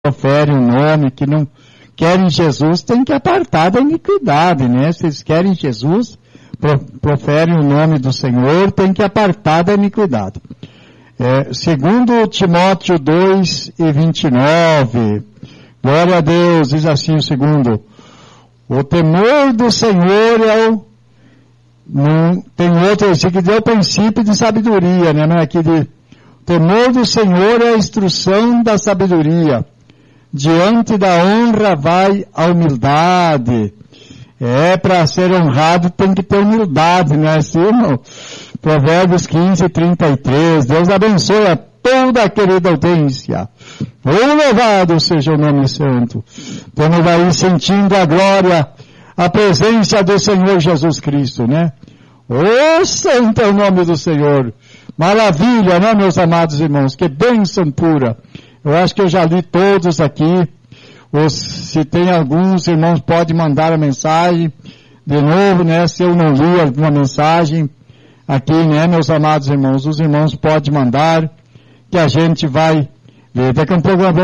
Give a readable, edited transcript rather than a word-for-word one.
profere o nome, que não querem Jesus, tem que apartar da iniquidade, né? Se eles querem Jesus, proferem o nome do Senhor, tem que apartar da iniquidade. Segundo Timóteo 2:29, glória a Deus, diz assim o segundo, o temor do Senhor tem outro versículo que diz o princípio de sabedoria, né? Não é aqui de, o temor do Senhor é a instrução da sabedoria, diante da honra vai a humildade. Para ser honrado tem que ter humildade, não é assim, irmão? Provérbios 15:33, Deus abençoe a toda a querida audiência. Louvado seja o nome santo. Então vai sentindo a glória, a presença do Senhor Jesus Cristo, né? Santo é o nome do Senhor. Maravilha, né, meus amados irmãos? Que bênção pura. Eu acho que eu já li todos aqui. Ou se tem alguns irmãos, pode mandar a mensagem de novo, né? Se eu não li alguma mensagem aqui, né, meus amados irmãos? Os irmãos podem mandar, que a gente vai ver. Daqui a um pouco